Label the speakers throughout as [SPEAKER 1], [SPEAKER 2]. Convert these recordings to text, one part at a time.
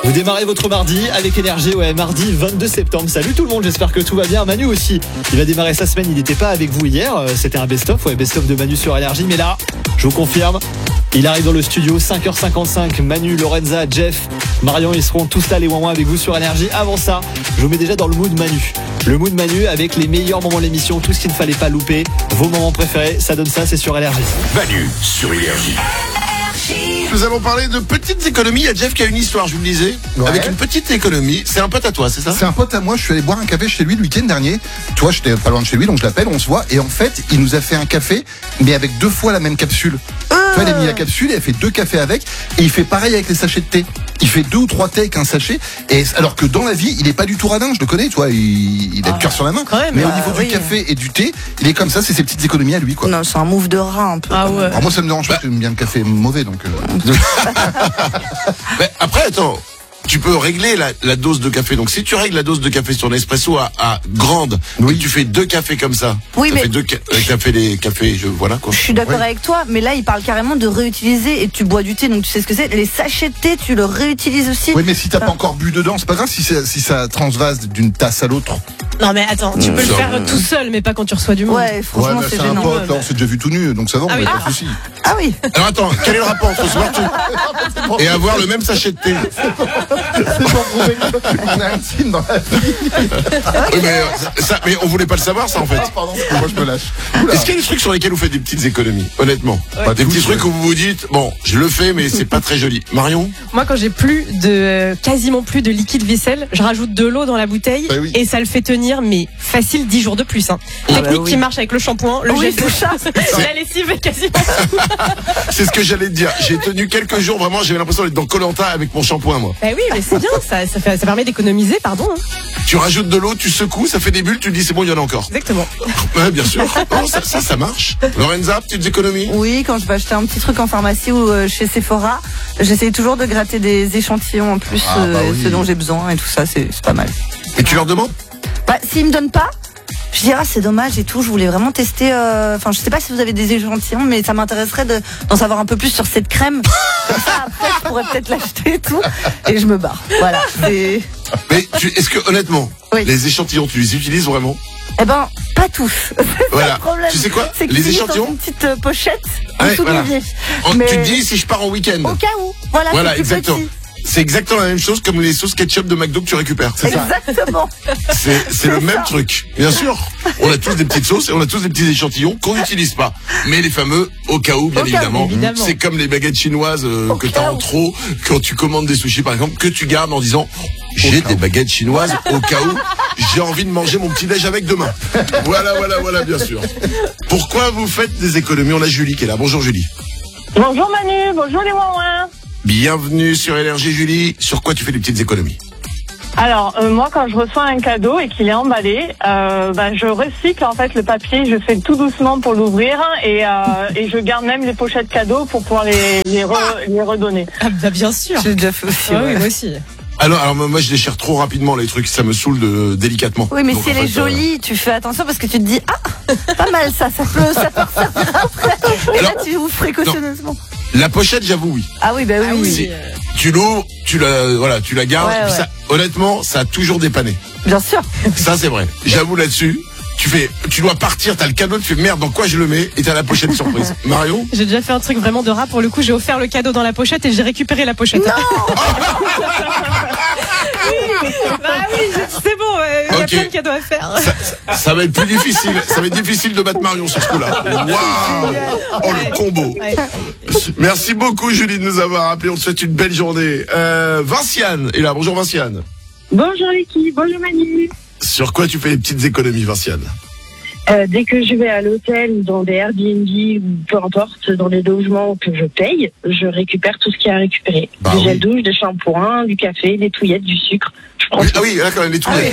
[SPEAKER 1] Vous démarrez votre mardi avec énergie, mardi 22 septembre. Salut tout le monde, j'espère que tout va bien. Manu aussi, il va démarrer sa semaine, il n'était pas avec vous hier. C'était un best-of, best-of de Manu sur énergie. Mais là, je vous confirme, il arrive dans le studio, 5h55. Manu, Lorenza, Jeff, Marion, ils seront tous là, les ouin avec vous sur énergie. Avant ça, je vous mets déjà dans le mood Manu. Le mood Manu avec les meilleurs moments de l'émission, tout ce qu'il ne fallait pas louper. Vos moments préférés, ça donne ça, c'est sur énergie.
[SPEAKER 2] Manu sur énergie. Nous allons parler de petites économies. Il y a Jeff qui a une histoire, je vous le disais, avec une petite économie. C'est un pote à toi, c'est ça?
[SPEAKER 3] C'est un pote à moi. Je suis allé boire un café chez lui le week-end dernier. Tu vois, j'étais pas loin de chez lui, donc je l'appelle, on se voit. Et en fait, il nous a fait un café, mais avec 2 fois la même capsule. Tu vois, il a mis la capsule, il a fait 2 cafés avec, et il fait pareil avec les sachets de thé. Il fait 2 ou 3 thés avec un sachet, et alors que dans la vie, il est pas du tout radin, je le connais, tu vois, il a le cœur sur la main.
[SPEAKER 4] Même,
[SPEAKER 3] mais au niveau du café et du thé, il est comme ça, c'est ses petites économies à lui, quoi.
[SPEAKER 4] Non, c'est un move de rat un peu.
[SPEAKER 3] Alors moi, ça me dérange pas, j'aime bien le café mauvais, donc.
[SPEAKER 2] Mais après, attends. Tu peux régler la dose de café. Donc si tu règles la dose de café sur Nespresso à grande, et tu fais 2 cafés comme ça.
[SPEAKER 4] Oui, mais
[SPEAKER 2] fait 2 cafés, voilà quoi.
[SPEAKER 4] Je suis d'accord avec toi, mais là il parle carrément de réutiliser, et tu bois du thé, donc tu sais ce que c'est. Les sachets de thé, tu le réutilises aussi.
[SPEAKER 3] Oui, mais si t'as pas encore bu dedans, c'est pas grave si ça transvase d'une tasse à l'autre.
[SPEAKER 5] Non mais attends, tu peux le faire tout seul, mais pas quand tu reçois du monde.
[SPEAKER 4] Ouais, franchement, c'est
[SPEAKER 3] un
[SPEAKER 4] gênant.
[SPEAKER 3] pote, là, on s'est déjà vu tout nu, donc ça va, on n'a pas de soucis.
[SPEAKER 4] Ah oui.
[SPEAKER 2] Alors attends, quel est le rapport entre se voir tout et avoir le même sachet de thé?
[SPEAKER 3] C'est pour prouver qu'on est intime dans la vie.
[SPEAKER 2] Oui, mais on voulait pas le savoir ça en fait.
[SPEAKER 3] Ah, pardon, moi je me lâche.
[SPEAKER 2] Est-ce qu'il y a des trucs sur lesquels vous faites des petites économies, honnêtement?
[SPEAKER 3] Pas
[SPEAKER 2] Des
[SPEAKER 3] tous,
[SPEAKER 2] petits trucs où vous vous dites, bon, je le fais, mais c'est pas très joli. Marion?
[SPEAKER 5] Moi, quand j'ai quasiment plus de liquide vaisselle, je rajoute de l'eau dans la bouteille et ça le fait tenir, mais facile 10 jours de plus. Technique qui marche avec le shampoing, le gel de chat, la lessive est quasiment tout.
[SPEAKER 2] C'est ce que j'allais te dire. J'ai tenu quelques jours, vraiment, j'avais l'impression d'être dans Koh-Lanta avec mon shampoing, moi.
[SPEAKER 5] Bah oui, mais c'est bien, ça permet d'économiser, pardon.
[SPEAKER 2] Tu rajoutes de l'eau, tu secoues, ça fait des bulles, tu te dis c'est bon, il y en a encore.
[SPEAKER 5] Exactement.
[SPEAKER 2] Ouais, bien sûr. Non, ça marche. Lorenza, petites économies?
[SPEAKER 4] Oui, quand je vais acheter un petit truc en pharmacie ou chez Sephora, j'essaye toujours de gratter des échantillons en plus, ce dont j'ai besoin et tout ça, c'est pas mal.
[SPEAKER 2] Et tu leur demandes?
[SPEAKER 4] Bah, s'ils me donnent pas, je dirais c'est dommage et tout, je voulais vraiment tester, enfin je sais pas si vous avez des échantillons, mais ça m'intéresserait d'en savoir un peu plus sur cette crème. Comme ça après je pourrais peut-être l'acheter et tout, et je me barre. Voilà.
[SPEAKER 2] Mais est-ce que honnêtement, les échantillons, tu les utilises vraiment?
[SPEAKER 4] Eh ben, pas tous.
[SPEAKER 2] Voilà.
[SPEAKER 4] Le problème.
[SPEAKER 2] Tu sais quoi?
[SPEAKER 4] C'est
[SPEAKER 2] Les échantillons?
[SPEAKER 4] dans une petite pochette en dessous de l'évier.
[SPEAKER 2] Tu te dis si je pars en week-end.
[SPEAKER 4] Au cas où. Voilà, c'est
[SPEAKER 2] exactement.
[SPEAKER 4] petit.
[SPEAKER 2] C'est exactement la même chose comme les sauces ketchup de McDo que tu récupères. C'est ça.
[SPEAKER 4] Exactement.
[SPEAKER 2] C'est le même truc. Bien sûr. On a tous des petites sauces et on a tous des petits échantillons qu'on n'utilise pas. Mais les fameux au cas où, bien évidemment. C'est comme les baguettes chinoises que t'as en trop quand tu commandes des sushis par exemple, que tu gardes en disant j'ai des baguettes chinoises au cas où j'ai envie de manger mon petit déj avec demain. Voilà, bien sûr. Pourquoi vous faites des économies? On a Julie qui est là. Bonjour Julie.
[SPEAKER 6] Bonjour Manu, bonjour les ouin.
[SPEAKER 2] Bienvenue sur Énergie Julie. Sur quoi tu fais des petites économies?
[SPEAKER 6] Alors moi quand je reçois un cadeau et qu'il est emballé, je recycle en fait le papier, je fais tout doucement pour l'ouvrir et je garde même les pochettes cadeaux pour pouvoir les redonner.
[SPEAKER 5] Ah bah bien sûr.
[SPEAKER 4] J'ai déjà fait aussi.
[SPEAKER 5] Oui, moi aussi.
[SPEAKER 2] Alors moi je déchire trop rapidement les trucs, ça me saoule délicatement.
[SPEAKER 4] Oui, mais
[SPEAKER 2] donc,
[SPEAKER 4] si elle est jolie, tu fais attention parce que tu te dis pas mal ça peut ressortir après. Et là tu ouvres précautionneusement.
[SPEAKER 2] La pochette, j'avoue, oui.
[SPEAKER 4] Ah oui, bah oui.
[SPEAKER 2] Tu l'ouvres, tu la gardes.
[SPEAKER 4] Ouais.
[SPEAKER 2] Ça, honnêtement, ça a toujours dépanné.
[SPEAKER 4] Bien sûr.
[SPEAKER 2] Ça c'est vrai. J'avoue là-dessus. Tu dois partir, t'as le cadeau, tu fais merde, dans quoi je le mets? Et t'as la pochette surprise. Marion?
[SPEAKER 5] J'ai déjà fait un truc vraiment de rat pour le coup, j'ai offert le cadeau dans la pochette et j'ai récupéré la pochette.
[SPEAKER 4] Non.
[SPEAKER 5] C'est bon, il y a plein de cadeaux à faire.
[SPEAKER 2] Ça va être plus difficile. Ça va être difficile de battre Marion sur ce coup-là. Waouh! Oh le combo. Ouais. Merci beaucoup Julie de nous avoir appelé. On te souhaite une belle journée. Vinciane est là. Bonjour Vinciane.
[SPEAKER 6] Bonjour l'équipe, bonjour Manu.
[SPEAKER 2] Sur quoi tu fais des petites économies, Vinciane?
[SPEAKER 6] Dès que je vais à l'hôtel ou dans des Airbnb ou peu importe, dans des logements que je paye, je récupère tout ce qu'il y a à récupérer. Des gels douche, des shampoings, du café, des touillettes, du sucre.
[SPEAKER 2] Ah oui, là quand même, les touillettes.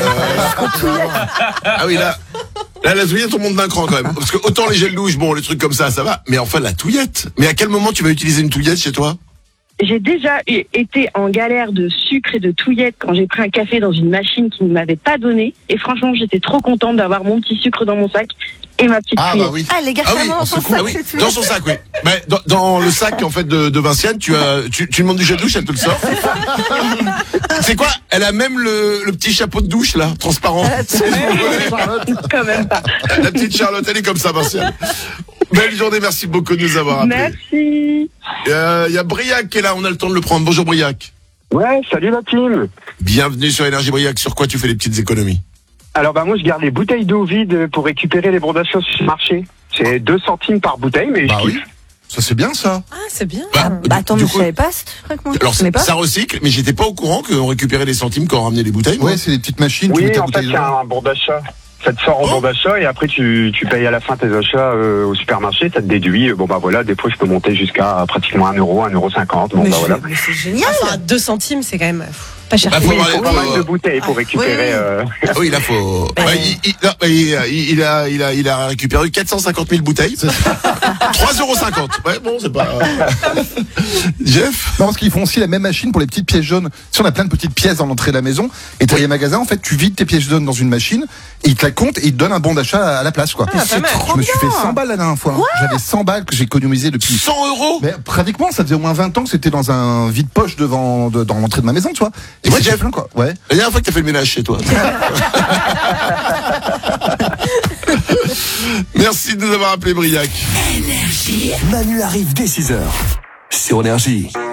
[SPEAKER 2] Ah oui, là, la touillette, on monte d'un cran quand même. Parce que autant les gels douche, bon, les trucs comme ça va. Mais enfin, la touillette. Mais à quel moment tu vas utiliser une touillette chez toi?
[SPEAKER 6] J'ai déjà été en galère de sucre et de touillettes quand j'ai pris un café dans une machine qui ne m'avait pas donné. Et franchement, j'étais trop contente d'avoir mon petit sucre dans mon sac et ma petite
[SPEAKER 3] Ah
[SPEAKER 6] fille.
[SPEAKER 3] bah oui.
[SPEAKER 4] Ah, les gars,
[SPEAKER 2] Dans son sac, oui. Mais dans le sac en fait de Vinciane, tu demandes du gel douche, elle te le sort. C'est quoi? Elle a même le petit chapeau de douche là, transparent.
[SPEAKER 6] Quand même pas.
[SPEAKER 2] La petite Charlotte, elle est comme ça, Vinciane. Belle journée, merci beaucoup de nous avoir appelés.
[SPEAKER 6] Merci.
[SPEAKER 2] Il y a Briac qui est là, on a le temps de le prendre. Bonjour Briac.
[SPEAKER 7] Ouais, salut la team.
[SPEAKER 2] Bienvenue sur Énergie Briac. Sur quoi tu fais les petites économies?
[SPEAKER 7] Alors moi je garde les bouteilles d'eau vides pour récupérer les bons d'achat sur le marché. C'est 2 centimes par bouteille, mais je kiffe.
[SPEAKER 3] Oui. Ça c'est bien ça.
[SPEAKER 5] Ah, c'est bien.
[SPEAKER 4] Attends, mais je savais pas ce truc, moi.
[SPEAKER 2] Alors
[SPEAKER 4] Je connais pas.
[SPEAKER 2] ça recycle, mais j'étais pas au courant qu'on récupérait les centimes quand on ramenait les bouteilles.
[SPEAKER 3] Ouais, c'est des petites machines. tu mets
[SPEAKER 7] Oui,
[SPEAKER 3] ta
[SPEAKER 7] en fait
[SPEAKER 3] bouteille
[SPEAKER 7] c'est
[SPEAKER 3] dedans.
[SPEAKER 7] un bon d'achat. Ça te sort en bon d'achat et après tu payes à la fin tes achats au supermarché, ça te déduit. Bon bah voilà, des fois je peux monter jusqu'à pratiquement 1 euro, 1,50 €. Bon bah voilà.
[SPEAKER 4] Mais c'est génial.
[SPEAKER 5] Enfin, 2 centimes, c'est quand même pas cher.
[SPEAKER 2] Bah,
[SPEAKER 7] Oui, il faut pas mal de bouteilles pour récupérer.
[SPEAKER 2] Ah oui, là faut. Il a récupéré 450 000 bouteilles. 3,50 €. Ouais, bon, c'est pas. Jeff.
[SPEAKER 3] Non, parce qu'ils font aussi la même machine pour les petites pièces jaunes. Si on a plein de petites pièces dans l'entrée de la maison, et tu as les magasins, en fait, tu vides tes pièces jaunes dans une machine, et ils te la comptent et ils te donnent un bon d'achat à la place, quoi.
[SPEAKER 5] Ah, pas mal.
[SPEAKER 3] Je me suis fait 100 balles la dernière fois. J'avais 100 balles que j'ai économisé depuis.
[SPEAKER 2] 100 €.
[SPEAKER 3] Mais pratiquement, ça faisait au moins 20 ans que c'était dans un vide-poche dans l'entrée de ma maison, tu vois. Et
[SPEAKER 2] Ouais,
[SPEAKER 3] c'était
[SPEAKER 2] Jeff.
[SPEAKER 3] plein, quoi. Ouais.
[SPEAKER 2] La dernière fois que t'as fait le ménage chez toi. Merci de nous avoir appelé Briac.
[SPEAKER 8] Manu arrive dès 6h sur Énergie.